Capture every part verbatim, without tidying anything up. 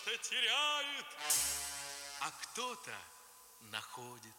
Кто-то теряет, а кто-то находит.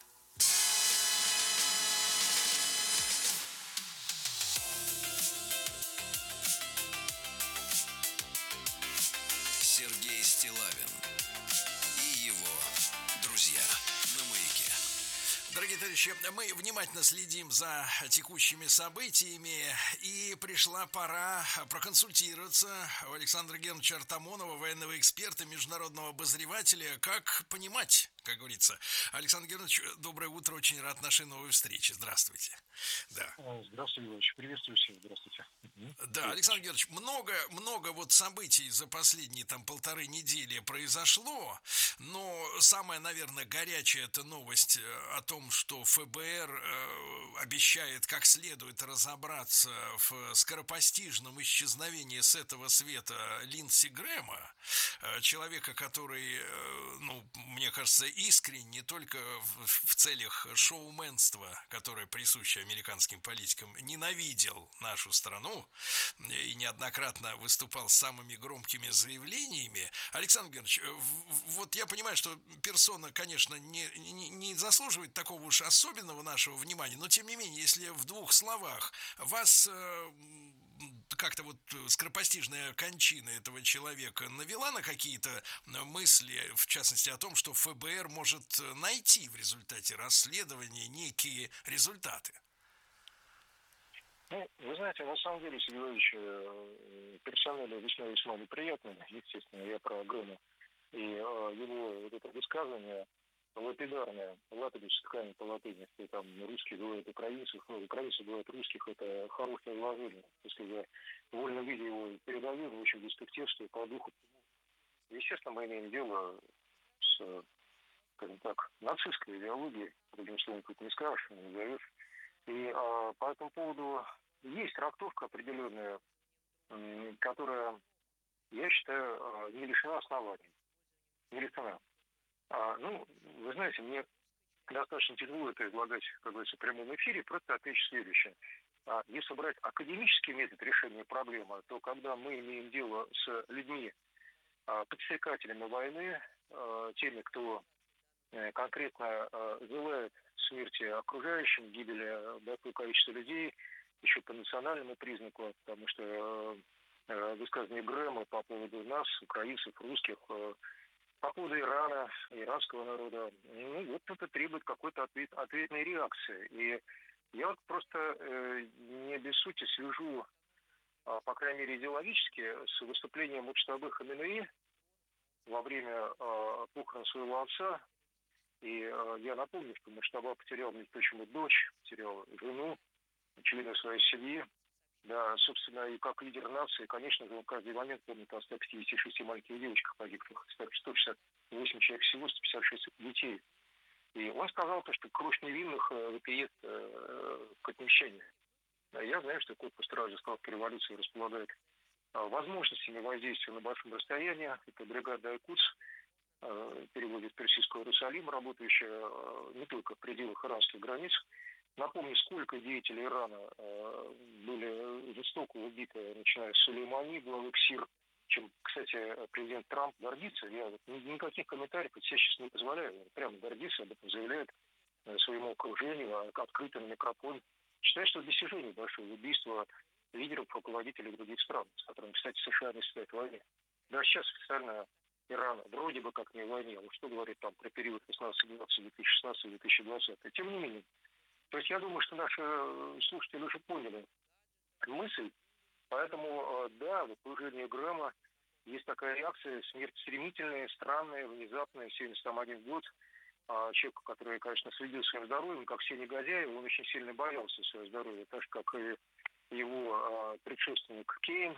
Сергей Стиллавин и его друзья на Маяке. Дорогие товарищи, мы внимательно следим за текущими событиями, и пришла пора проконсультироваться у Александра Германовича Артамонова, военного эксперта, международного обозревателя, как понимать, как говорится. Александр Германович, доброе утро, очень рад нашей новой встрече. Здравствуйте. Да. Здравствуйте, Иванович. Приветствую всех. Здравствуйте. Да, Александр Георгиевич, много, много вот событий за последние там полторы недели произошло, но самая, наверное, горячая эта новость о том, что ФБР э, обещает как следует разобраться в скоропостижном исчезновении с этого света Линдси Грэма, э, человека, который, э, ну, мне кажется, искренне, не только в, в целях шоуменства, которое присуще американским политикам, ненавидел нашу страну и неоднократно выступал с самыми громкими заявлениями. Александр Георгиевич, вот я понимаю, что персона, конечно, не, не, не заслуживает такого уж особенного нашего внимания, но тем не менее, если в двух словах вас э, как-то вот скоропостижная кончина этого человека навела на какие-то мысли, в частности о том, что ФБР может найти в результате расследования некие результаты. Ну, вы знаете, на самом деле, Сергей Ильич, персонально весьма-весьма неприятно, естественно, я про Грэма. И э, его вот это высказывание лапидарное, лапидус ткань по латыни, что там русские говорят украинцев, ну, украинцы говорят русских, это хорошее вложение. Если я в вольном виде его передаю, в очень близко к тексту, по духу. Естественно, мы имеем дело с, скажем так, нацистской идеологией, другим словом тут не скажешь, не назовешь. И а, по этому поводу есть трактовка определенная, которая, я считаю, не лишена оснований. Не лишена. А, ну, вы знаете, мне достаточно тяжело это излагать, как говорится, в прямом эфире, просто отвечу следующее. А, если брать академический метод решения проблемы, то когда мы имеем дело с людьми, а, подстрекателями войны, а, теми, кто а, конкретно а, желает смерти окружающим, гибели большого количества людей, еще по национальному признаку, потому что э, высказывание Грэма по поводу нас, украинцев, русских, э, по поводу Ирана, иранского народа, ну, вот это требует какой-то ответ, ответной реакции. И я вот просто э, не без сути свяжу, э, по крайней мере, идеологически, с выступлением Муджтабы Хаминеи во время э, похорон своего отца. И э, я напомню, что Муджтаба потерял, между прочим, дочь, потерял жену, члена своей семьи. Да, собственно, и как лидер нации, конечно же, он каждый момент помнит о ста пятидесяти шести маленьких девочках погибших, сто шестьдесят восемь человек всего, сто пятьдесят шесть детей. И он сказал то, что кровь невинных вопиет э, к отмещению. Я знаю, что корпус стражи Исламской революции располагает возможностями воздействия на большом расстоянии. Это бригада Айкутс, переводит персидского Иерусалима, работающая не только в пределах иранских границ. Напомню, сколько деятелей Ирана э, были жестоко убиты, начиная с Сулеймани, главы КСИР, чем, кстати, президент Трамп гордится. Я вот никаких комментариев от себя сейчас не позволяю. Он прямо гордится, об этом заявляет э, своему окружению, открыто на микрофон. Считаю, что достижение большое убийство лидеров, руководителей других стран, с которыми, кстати, США не стоят в войне. Да, сейчас официально Иран вроде бы как не в войне, но что говорит там про период шестнадцатый двадцатый, две тысячи шестнадцатый две тысячи двадцатый. Тем не менее, то есть я думаю, что наши слушатели уже поняли мысль, поэтому, да, в окружении Грэма есть такая реакция, смерть стремительная, странная, внезапная, семьдесят один год. Человек, который, конечно, следил своим здоровьем, как все негодяи, он очень сильно боялся своего здоровья, так же, как и его предшественник Кейн,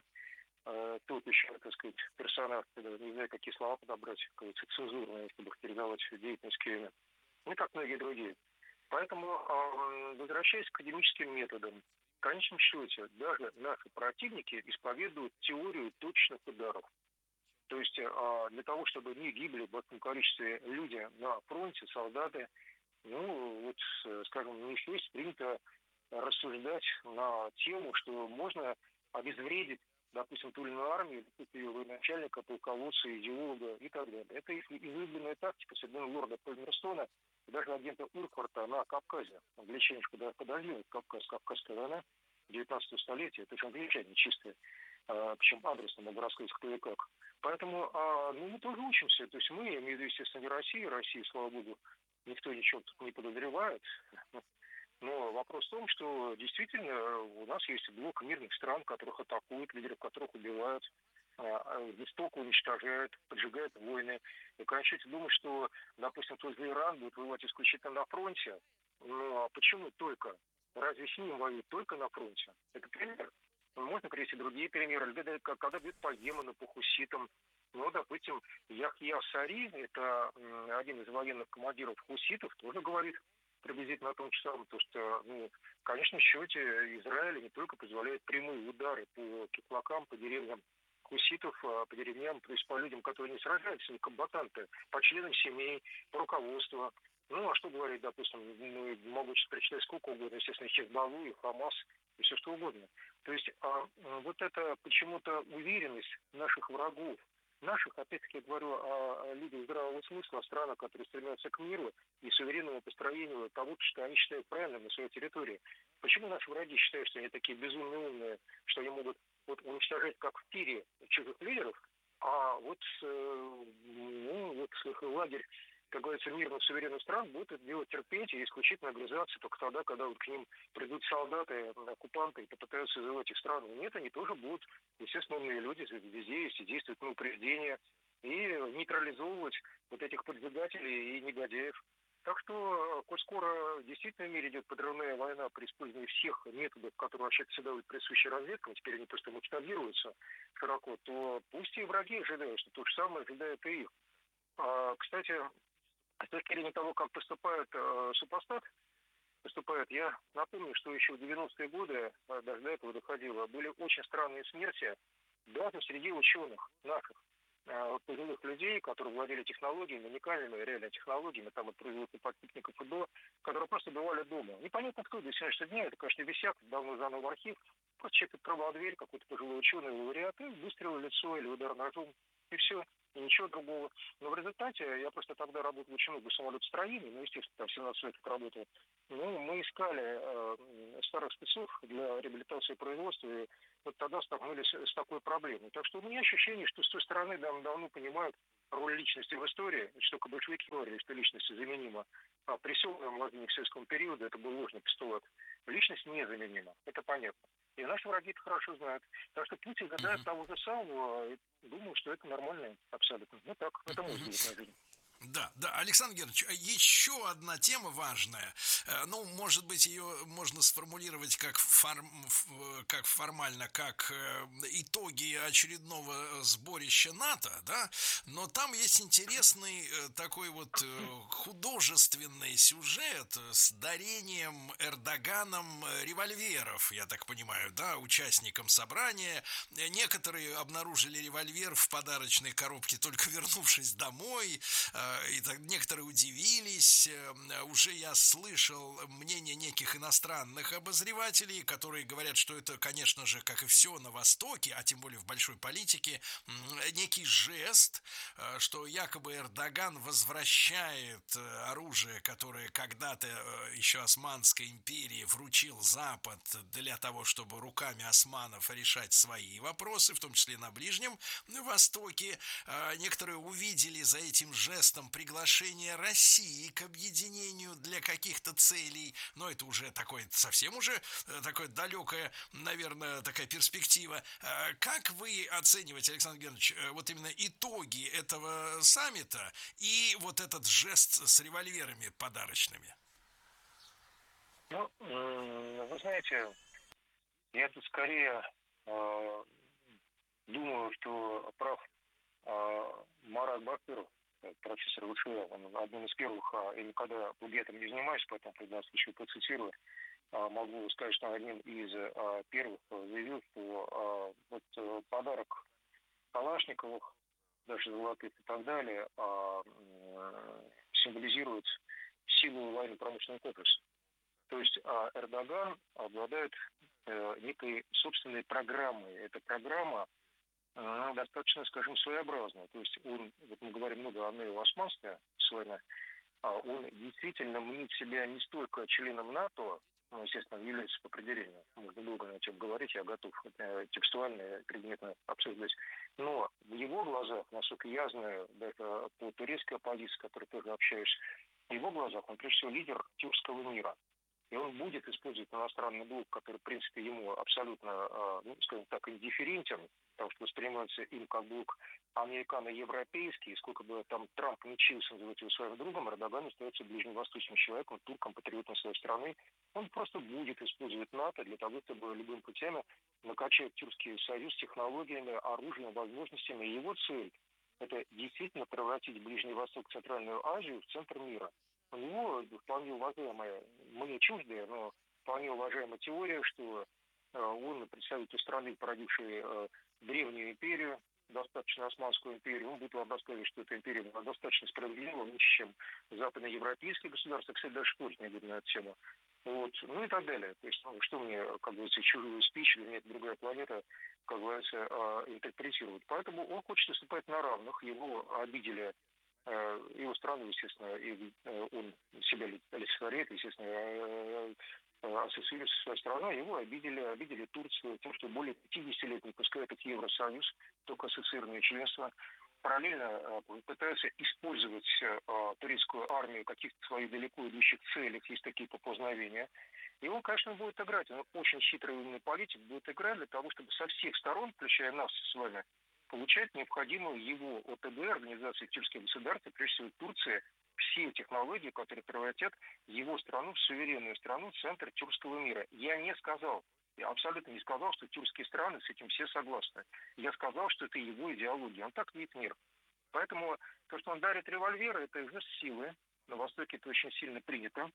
тот еще, так сказать, персонаж, не знаю, какие слова подобрать, кажется, цензурные, чтобы характеризовать деятельность Кейна, ну, как многие другие. Поэтому, возвращаясь к академическим методам, в конечном счете даже наши противники исповедуют теорию точных ударов. То есть для того, чтобы не гибли в большом количестве люди на фронте, солдаты, ну, вот, скажем, не здесь принято рассуждать на тему, что можно обезвредить допустим, ту или иную армию, или военачальника, полководца, идеолога и так далее. Это их излюбленная тактика среди лорда Пальмерстона и даже агента Уркварта на Кавказе. Англичане когда подожгли Кавказ, Кавказская война девятнадцатого столетия, это же англичане чистые, а, причем адресно могу рассказать кто и как. Поэтому а, ну, мы тоже учимся. То есть мы, я имею в виду, естественно, не Россия, Россия, слава богу, никто ничего тут не подозревает. Но вопрос в том, что действительно у нас есть блок мирных стран, которых атакуют, лидеров которых убивают, жестоко уничтожают, поджигают войны. И когда начнете думать, что, допустим, тот же Иран будет воевать исключительно на фронте, ну а почему только? Разве с ним воюют только на фронте? Это пример. Можно привести другие примеры. Когда бьют по Йемену, по хуситам. Ну, допустим, Яхья Сари, это один из военных командиров хуситов, тоже говорит приблизительно о том же самом, то что, ну, в конечном счете, Израиль не только позволяет прямые удары по кишлакам, по деревням хуситов, по деревням, то есть по людям, которые не сражаются, не комбатанты, по членам семей, по руководству. Ну, а что говорить, допустим, мы могут прочитать сколько угодно, естественно, Хизбаллу, и Хамас, и все что угодно. То есть а, вот это почему-то уверенность наших врагов, наших, опять-таки, я говорю о, о людях здравого смысла, о странах, которые стремятся к миру и суверенному построению того, что они считают правильным на своей территории. Почему наши враги считают, что они такие безумно умные, что они могут вот, уничтожать, как в тире, чужих лидеров, а вот, э, ну, вот лагерь, как говорится, мирных суверенных стран будут это делать терпеть и исключительно огрызаться только тогда, когда вот к ним придут солдаты, оккупанты и попытаются завоевать их страну. Нет, они тоже будут, естественно, умные люди, везде есть и действуют на упреждение и нейтрализовывать вот этих поджигателей и негодяев. Так что, коль скоро действительно в мире идет подрывная война при использовании всех методов, которые вообще всегда были присущи разведкам, теперь они просто масштабируются широко, то пусть и враги ожидают, что то же самое ожидает и их. А, кстати, с точки зрения того, как поступает э, супостат, поступает, я напомню, что еще в девяностые годы, э, даже до этого доходило, были очень странные смерти даже среди ученых наших, э, пожилых людей, которые владели технологиями, уникальными реально технологиями, там от производства подпитников и до, которые просто бывали дома. Непонятно кто до сегодняшнего дня, это, конечно, висят давно заново в архив, просто человек открывал дверь, какой-то пожилой ученый, лауреат, и выстрел в лицо или удар ножом, и все. И ничего другого. Но в результате, я просто тогда работал очень много в самолетостроении, ну, естественно, там семнадцать лет работал. Ну, мы искали э, старых спецов для реабилитации производства, и вот тогда столкнулись с такой проблемой. Так что у меня ощущение, что с той стороны давно понимают роль личности в истории, что только большевики говорили, что личность заменима. А при силовом владении советского периода это был ложный постулат. Личность незаменима, это понятно. И наши враги это хорошо знают. Так что Путин ожидает uh-huh. того же самого. И думаю, что это нормально абсолютно. Ну так, это мой взгляд на жизнь. Да, да, Александр Георгиевич, еще одна тема важная. Ну, может быть, ее можно сформулировать как, форм, как формально, как итоги очередного сборища НАТО, да, но там есть интересный такой вот художественный сюжет с дарением Эрдоганом револьверов, я так понимаю, да, участникам собрания. Некоторые обнаружили револьвер в подарочной коробке, только вернувшись домой. И так некоторые удивились. Уже я слышал мнение неких иностранных обозревателей, которые говорят, что это, конечно же, как и все на Востоке, а тем более в большой политике, некий жест, что якобы Эрдоган возвращает оружие, которое когда-то еще Османской империи вручил Запад для того, чтобы руками османов решать свои вопросы, в том числе на Ближнем Востоке. Некоторые увидели за этим жестом приглашение России к объединению для каких-то целей, но это уже такое, совсем уже такое далекое, наверное, такая перспектива. Как вы оцениваете, Александр Георгиевич, вот именно итоги этого саммита и вот этот жест с револьверами подарочными? Ну, вы знаете, я тут скорее э, думаю, что прав э, Марат Бакыров, профессор ВШЭ, он одним из первых, я никогда плагиатом не занимаюсь, поэтому при данном случае процитирую, могу сказать, что он одним из первых заявил, что вот подарок Калашниковых, даже золотых и так далее, символизирует силу военно-промышленного комплекса. То есть Эрдоган обладает э, некой собственной программой. Эта программа она достаточно, скажем, своеобразная. То есть он, вот мы говорим много о Нео Османстве с вами, а он действительно мнит себя не столько членом НАТО, ну, естественно, является по определению. Можно долго на чем говорить, я готов э, текстуально, предметно обсуждать. Но в его глазах, насколько я знаю, да, это по турецкой оппозиции, с которой тоже общаюсь, в его глазах он, прежде всего, лидер тюркского мира. И он будет использовать иностранный блок, который, в принципе, ему абсолютно, ну, скажем так, индифферентен, потому что воспринимается им как блок американо-европейский, и сколько бы там Трамп не чился называть его своим другом, Эрдоган остается ближневосточным человеком, турком, патриотом своей страны. Он просто будет использовать НАТО для того, чтобы любым путями накачать Тюркский союз технологиями, оружием, возможностями. И его цель – это действительно превратить Ближний Восток, Центральную Азию в центр мира. У него вполне уважаемая, мне чуждая, но вполне уважаемая теория, что э, он представитель страны, породившей э, древнюю империю, достаточно Османскую империю, он будет вам рассказывать, что эта империя была достаточно справедлива, лучше, чем западноевропейские государства, кстати, даже спорить не буду на эту тему. Вот, ну и так далее. То есть, ну, что мне, как говорится, чужую спич, для меня это другая планета, как говорится, э, интерпретировать. Поэтому он хочет выступать на равных, его обидели его страну, естественно, и он себя олицетворяет, естественно, ассоциируется со своей страной, его обидели, обидели Турцию тем, что более пятьдесят лет не пускает их в Евросоюз, только ассоциированное членство. Параллельно пытаются использовать турецкую армию в каких-то своих далеко идущих целях, есть такие поползновения. И он, конечно, будет играть, он очень хитрый умный политик, будет играть для того, чтобы со всех сторон, включая нас с вами, получать необходимую его ОТГ, Организации тюркских государств, прежде всего Турция, все технологии, которые превратят его страну в суверенную страну, центр тюркского мира. Я не сказал, я абсолютно не сказал, что тюркские страны с этим все согласны. Я сказал, что это его идеология. Он так видит мир. Поэтому то, что он дарит револьверы, это жест силы. На Востоке это очень сильно принято.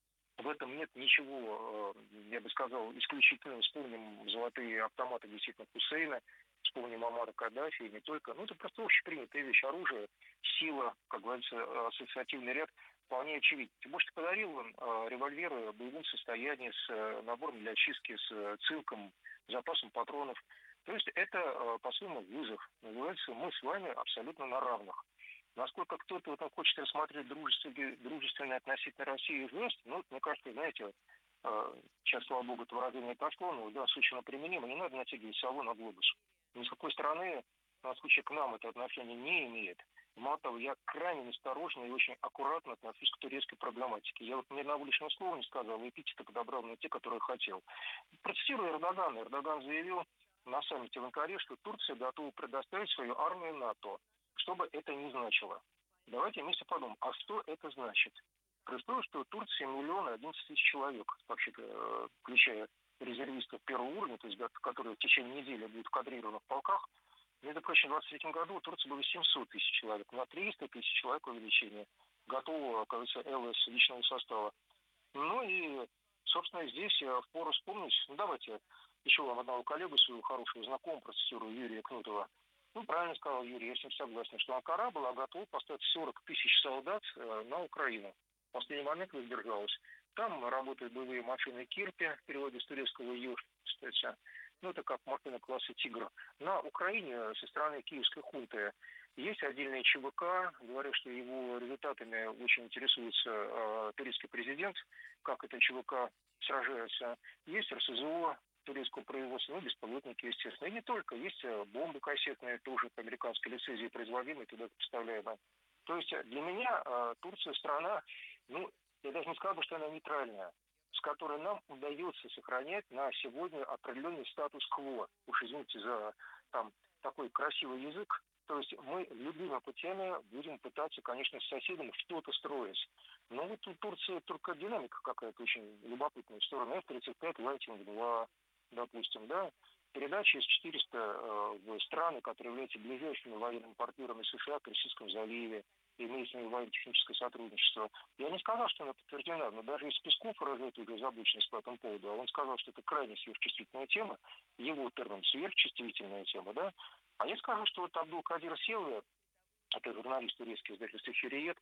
В этом нет ничего, я бы сказал, исключительного. Вспомним золотые автоматы действительно Хусейна, вспомним Амара Каддафи, и не только. Ну, это просто общепринятая вещь. Оружие, сила, как говорится, ассоциативный ряд вполне очевиден. Тем более, что подарил он э, револьверы в боевом состоянии с э, набором для очистки, с э, цинком, запасом патронов. То есть это, э, по-своему, вызов. Называется, мы с вами абсолютно на равных. Насколько кто-то вот, хочет рассмотреть дружественные, дружественные относительно России жест, ну, мне кажется, знаете, э, сейчас, слава богу, это выражение пошло, но да, существенно применимо, не надо натягивать сову на глобус. Ни с какой стороны, на случай к нам это отношение не имеет. Мало того, я крайне осторожно и очень аккуратно отношусь к турецкой проблематике. Я вот ни одного лишнего слова не сказал, и эпитеты подобрал на те, которые хотел. Процитирую Эрдогана. Эрдоган заявил на саммите в Анкаре, что Турция готова предоставить свою армию НАТО, что бы это ни значило. Давайте вместе подумаем, а что это значит? Представьте, что в Турции миллион одиннадцать тысяч человек, вообще-то, включая резервистов первого уровня, то есть, которые в течение недели будут кадрированы в полках. Между прочим, в двадцать третьем году в Турции было семьсот тысяч человек, на триста тысяч человек увеличение готового, кажется, ЛС личного состава. Ну и, собственно, здесь впору вспомнить, ну давайте еще вам одного коллегу, своего хорошего знакомого, процитирую Юрия Кнутова. Ну, правильно сказал Юрий, я с ним согласен, что Анкара была готова поставить сорок тысяч солдат на Украину. В последний момент воздержалась. Там работают боевые машины Кирпи, в переводе с турецкого «Юж», кстати. Ну, это как машина класса «Тигр». На Украине со стороны киевской хунты есть отдельные ЧВК. Говорят, что его результатами очень интересуется э, турецкий президент, как это ЧВК сражается. Есть РСЗО турецкого производства, ну, беспилотники, естественно. И не только. Есть бомбы кассетные, тоже по американской лицензии производимые, туда поставляемые. То есть для меня э, Турция страна, ну, я даже не сказал бы, что она нейтральная, с которой нам удается сохранять на сегодня определенный статус-кво. Уж извините за там такой красивый язык. То есть мы любыми путями будем пытаться, конечно, с соседями что-то строить. Но вот у Турции только динамика какая-то очень любопытная. В сторону эф тридцать пять, Лайтинг два, допустим, да. Передачи из четыреста э, в страны, которые являются ближайшими военными партнерами США в Персидском заливе, имеет с ними военно-техническое сотрудничество. Я не сказал, что она подтверждена, но даже из Песков выражает уже озабоченность по этому поводу, а он сказал, что это крайне сверхчувствительная тема, его термин сверхчувствительная тема, да. А я скажу, что вот Абдул-Кадир Селви, это журналист турецкий, издательство «Хюриет»,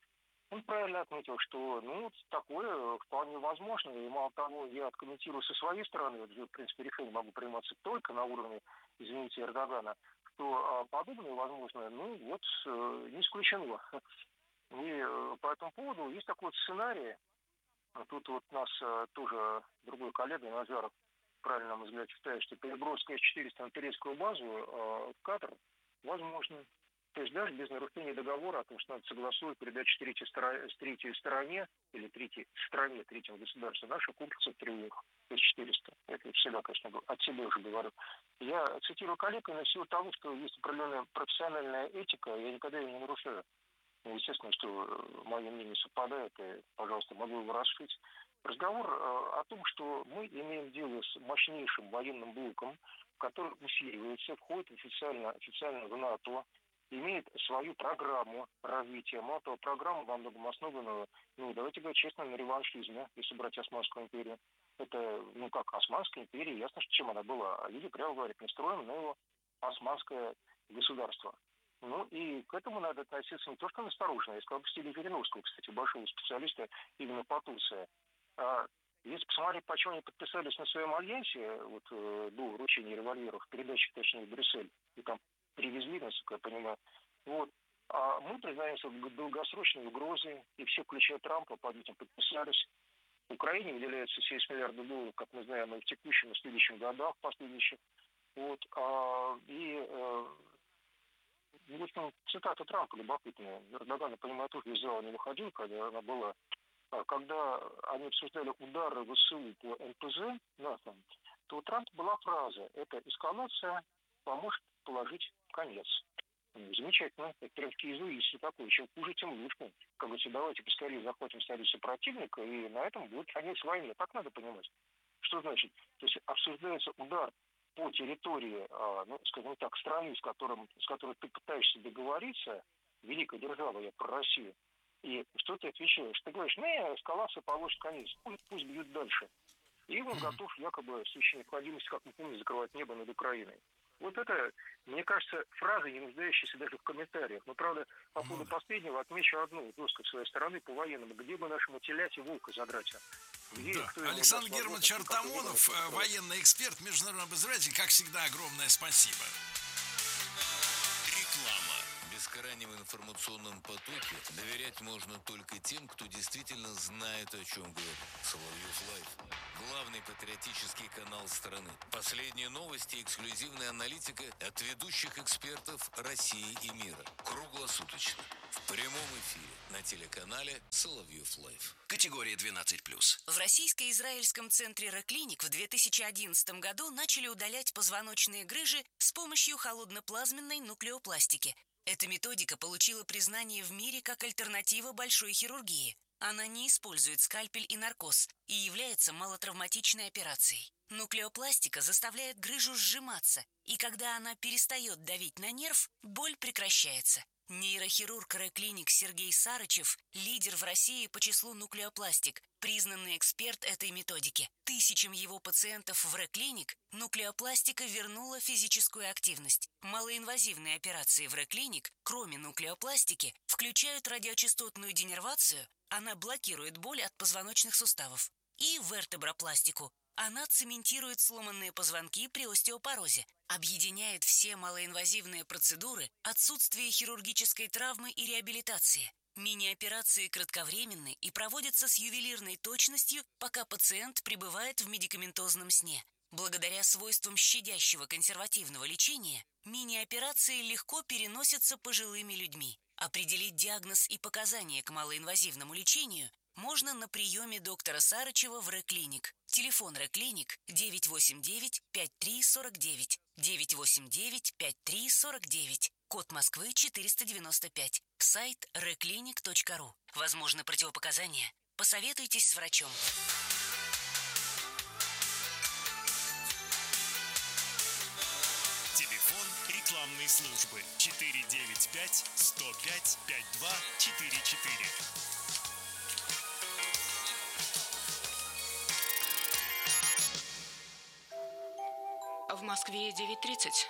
Он правильно отметил, что ну, такое вполне возможно. И мало того, я откомментирую со своей стороны, вот, в принципе, решение могу приниматься только на уровне, извините, Эрдогана, что а, подобное возможно, ну вот, э, не исключено. И э, по этому поводу есть такой вот сценарий. Тут вот нас э, тоже другой коллега, Назаров, правильно, на мой взгляд, считает, что переброска эс четыреста на турецкую базу э, в Катар возможно. То есть даже без нарушения договора о том, что надо согласовывать передачу третьей, стороне, третьей стороне или третьей стране, третьему государству наших комплексов тревог эс четыреста. Это всегда, конечно, от себя уже говорю. Я цитирую коллегу на силу того, что есть определенная профессиональная этика, я никогда ее не нарушаю. Естественно, что мое мнение совпадает, и, пожалуйста, могу его расшить. Разговор о том, что мы имеем дело с мощнейшим военным блоком, который усиливается, входит официально, официально в НАТО, имеет свою программу развития. Мало того, программу во многом основанную, ну, давайте говорить честно, на реваншизме, если брать Османскую империю. Это, ну, как Османская империя, ясно, что чем она была. А люди прямо говорят, мы строим новое османское государство. Ну, и к этому надо относиться не то, что настороженно, я сказал бы в стиле Жириновского, кстати, большого специалиста именно по Турции. А если посмотреть, почему они подписались на своем альянсе, вот э, до вручения револьверов, передачи, точнее, в Брюссель, и там привезли, насколько я понимаю, вот, а мы признаемся в долгосрочной угрозе, и все, включая Трампа, под этим подписались. Украине выделяется семьдесят миллиардов долларов, как мы знаем, и в текущем, и в следующем годах, последующих. Вот, а, и э, в общем, цитата Трампа любопытная. Эрдоган, я понимаю, тоже из зала не выходил, когда она была. Когда они обсуждали удары ВСУ по эн пэ зэ, НАТО, то у Трампа была фраза: это эскалация поможет положить конец. Замечательно. Это прям иезуитство такое. Чем хуже, тем лучше. Как говорится, давайте поскорее захватим столицу противника, и на этом будет конец войны. Так надо понимать. Что значит? То есть обсуждается удар по территории, ну, скажем так, страны, с, которым, с которой ты пытаешься договориться, великая держава, я про Россию, и что ты отвечаешь? Ты говоришь, не, эскалация положит конец, пусть, пусть бьют дальше. И он готов якобы в случае необходимости, как мы помним, закрывать небо над Украиной. Вот это, мне кажется, фраза, не нуждающаяся даже в комментариях. Но, правда, по поводу последнего отмечу одну доску с своей стороны по военному. Где бы нашему телять и волка задрать? Где, да. Александр Германович Артамонов, военный эксперт, международный обозреватель, как всегда, огромное спасибо. Реклама. Бескрайнем информационном потоке доверять можно только тем, кто действительно знает, о чем говорит. Соловьев Лайв. Главный патриотический канал страны. Последние новости, эксклюзивная аналитика от ведущих экспертов России и мира. Круглосуточно. В прямом эфире на телеканале Соловьев Лайв. Категория двенадцать плюс. В российско-израильском центре Реклиник в две тысячи одиннадцатом году начали удалять позвоночные грыжи с помощью холодноплазменной нуклеопластики. Эта методика получила признание в мире как альтернатива большой хирургии. Она не использует скальпель и наркоз и является малотравматичной операцией. Нуклеопластика заставляет грыжу сжиматься, и когда она перестает давить на нерв, боль прекращается. Нейрохирург Реклиник Сергей Сарычев – лидер в России по числу нуклеопластик, признанный эксперт этой методики. Тысячам его пациентов в Реклиник нуклеопластика вернула физическую активность. Малоинвазивные операции в Реклиник, кроме нуклеопластики, включают радиочастотную денервацию, она блокирует боль от позвоночных суставов, и вертебропластику. Она цементирует сломанные позвонки при остеопорозе, объединяет все малоинвазивные процедуры, отсутствие хирургической травмы и реабилитации. Мини-операции кратковременны и проводятся с ювелирной точностью, пока пациент пребывает в медикаментозном сне. Благодаря свойствам щадящего консервативного лечения, мини-операции легко переносятся пожилыми людьми. Определить диагноз и показания к малоинвазивному лечению можно на приеме доктора Сарычева в Реклиник. Телефон Реклиник девять восемь девять пять три сорок девять, девять восемь девять пять три сорок девять, код Москвы четыреста девяносто пять, сайт реклиник точка ру. Возможны противопоказания? Посоветуйтесь с врачом. Телефон рекламной службы четыре девять пять сто пять пятьдесят два четыре четыре. В Москве девять тридцать.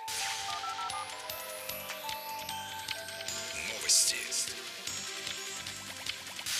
Новости.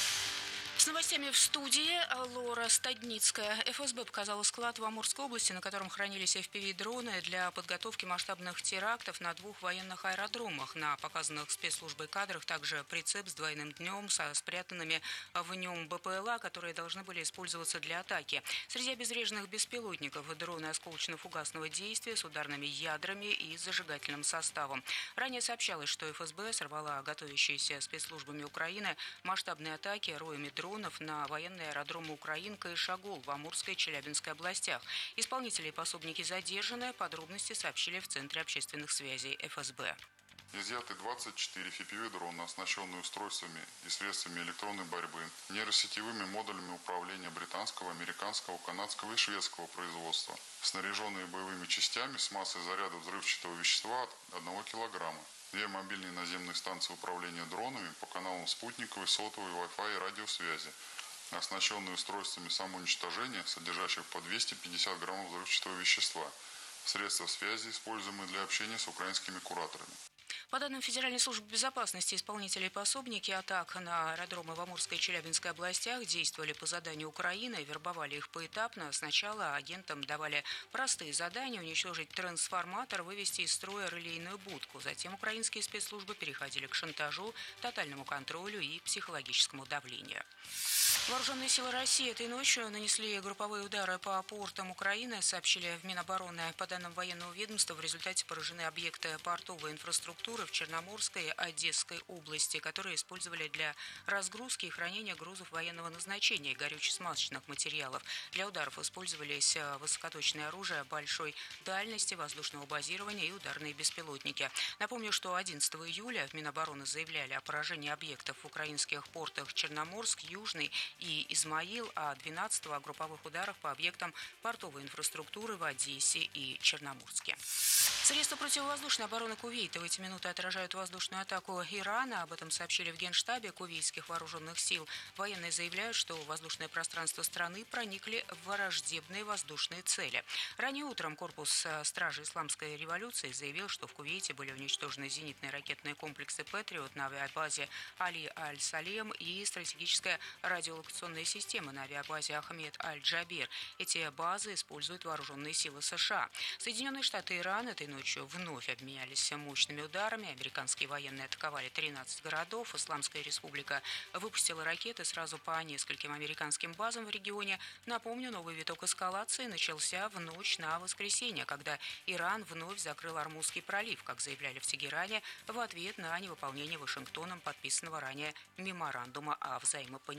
новостями в студии Лора Стадницкая. эф эс бэ показала склад в Амурской области, на котором хранились эф пи ви-дроны для подготовки масштабных терактов на двух военных аэродромах. На показанных спецслужбой кадрах также прицеп с двойным днем со спрятанными в нем бэ пэ эл а, которые должны были использоваться для атаки. Среди обезвреженных беспилотников дроны осколочно-фугасного действия с ударными ядрами и зажигательным составом. Ранее сообщалось, что эф эс бэ сорвала готовящиеся спецслужбами Украины масштабные атаки роями дронов на военные аэродромы Украинка и Шагол в Амурской и Челябинской областях. Исполнители и пособники задержаны. Подробности сообщили в Центре общественных связей эф эс бэ. Изъяты двадцать четыре эф пи ви-дрона, оснащенные устройствами и средствами электронной борьбы, нейросетевыми модулями управления британского, американского, канадского и шведского производства, снаряженные боевыми частями с массой заряда взрывчатого вещества от одного килограмма. Две мобильные наземные станции управления дронами по каналам спутниковой, сотовой, Wi-Fi и радиосвязи, оснащенные устройствами самоуничтожения, содержащих по двести пятьдесят граммов взрывчатого вещества. Средства связи, используемые для общения с украинскими кураторами. По данным Федеральной службы безопасности, исполнители и пособники атак на аэродромы в Амурской и Челябинской областях действовали по заданию Украины, вербовали их поэтапно. Сначала агентам давали простые задания: уничтожить трансформатор, вывести из строя релейную будку. Затем украинские спецслужбы переходили к шантажу, тотальному контролю и психологическому давлению. Вооруженные силы России этой ночью нанесли групповые удары по портам Украины, сообщили в Минобороны. По данным военного ведомства, в результате поражены объекты портовой инфраструктуры в Черноморской и Одесской области, которые использовали для разгрузки и хранения грузов военного назначения и горюче-смазочных материалов. Для ударов использовались высокоточное оружие большой дальности, воздушного базирования и ударные беспилотники. Напомню, что одиннадцатого июля в Минобороны заявляли о поражении объектов в украинских портах Черноморск, Южный и Измаил, а двенадцатого о групповых ударах по объектам портовой инфраструктуры в Одессе и Черноморске. Средства противовоздушной обороны Кувейта в эти минуты отражают воздушную атаку Ирана. Об этом сообщили в Генштабе кувейтских вооруженных сил. Военные заявляют, что в воздушное пространство страны проникли враждебные воздушные цели. Ранее утром корпус стражи исламской революции заявил, что в Кувейте были уничтожены зенитные ракетные комплексы «Патриот» на авиабазе Али Аль-Салем и стратегическая радиолокационная система на авиабазе Ахмед Аль-Джабир. Эти базы используют вооруженные силы США. Соединенные Штаты и Иран этой ночью вновь обменялись мощными ударами. Американские военные атаковали тринадцать городов. Исламская республика выпустила ракеты сразу по нескольким американским базам в регионе. Напомню, новый виток эскалации начался в ночь на воскресенье, когда Иран вновь закрыл Ормузский пролив, как заявляли в Тегеране, в ответ на невыполнение Вашингтоном подписанного ранее меморандума о взаимопонимании.